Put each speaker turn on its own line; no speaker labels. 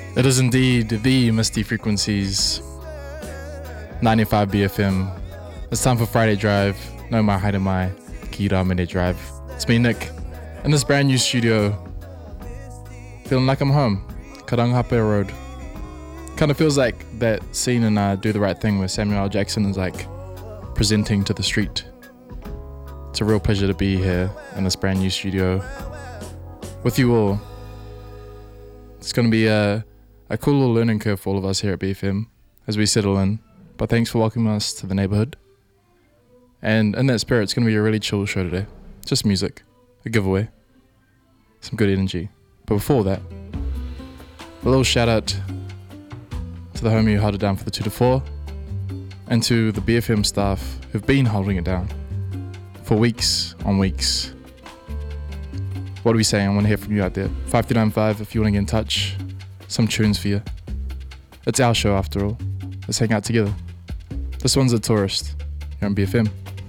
It is indeed the Misty Frequencies 95 BFM. It's time for Friday Drive. No mai haere mai, ki rā mene drive. It's me, Nick, in this brand new studio. Feeling like I'm home. Karangahape Road. Kind of feels like that scene in Do the Right Thing where Samuel L. Jackson is like presenting to the street. It's a real pleasure to be here in this brand new studio with you all. It's going to be a cool little learning curve for all of us here at BFM as we settle in. But thanks for welcoming us to the neighborhood. And in that spirit, it's going to be a really chill show today. Just music, a giveaway, some good energy. But before that, a little shout out to the homie who held it down for the 2 to 4 and to the BFM staff who've been holding it down for weeks on weeks. What are we saying? I want to hear from you out there. 5395 if you want to get in touch. Some tunes for you. It's our show after all. Let's hang out together. This one's A Tourist here on BFM.